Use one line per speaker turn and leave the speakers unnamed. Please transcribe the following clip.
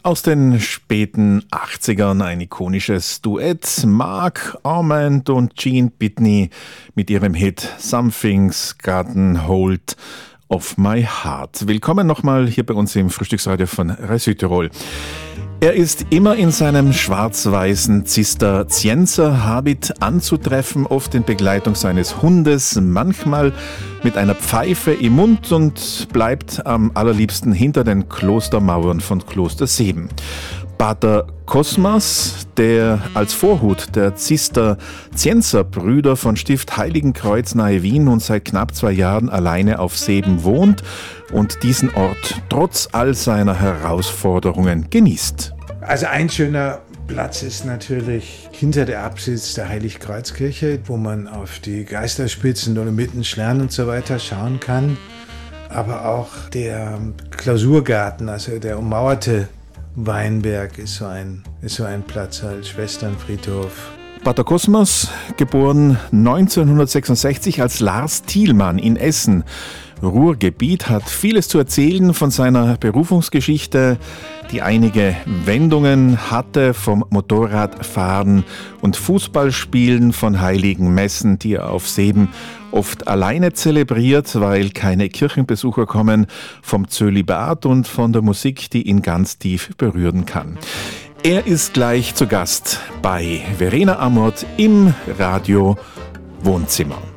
Aus den späten 80ern ein ikonisches Duett, Mark Armand und Gene Pitney mit ihrem Hit Something's Gotten Hold of My Heart. Willkommen nochmal hier bei uns im Frühstücksradio von RAI Südtirol. Er ist immer in seinem schwarz-weißen Zisterzienser-Habit anzutreffen, oft in Begleitung seines Hundes, manchmal mit einer Pfeife im Mund und bleibt am allerliebsten hinter den Klostermauern von Kloster Seeben. Pater Cosmas, der als Vorhut der Zisterzienserbrüder von Stift Heiligenkreuz nahe Wien nun seit knapp 2 Jahren alleine auf Seeben wohnt und diesen Ort trotz all seiner Herausforderungen genießt.
Also ein schöner Platz ist natürlich hinter der Apsis der Heiligkreuzkirche, wo man auf die Geisterspitzen, Dolomiten, Schlern und so weiter schauen kann. Aber auch der Klausurgarten, also der ummauerte Weinberg ist so ein Platz als Schwesternfriedhof.
Pater Cosmas, geboren 1966 als Lars Thielmann in Essen. Ruhrgebiet, hat vieles zu erzählen von seiner Berufungsgeschichte, die einige Wendungen hatte, vom Motorradfahren und Fußballspielen, von heiligen Messen, die er auf Seeben oft alleine zelebriert, weil keine Kirchenbesucher kommen, vom Zölibat und von der Musik, die ihn ganz tief berühren kann. Er ist gleich zu Gast bei Verena Amott im Radio Wohnzimmer.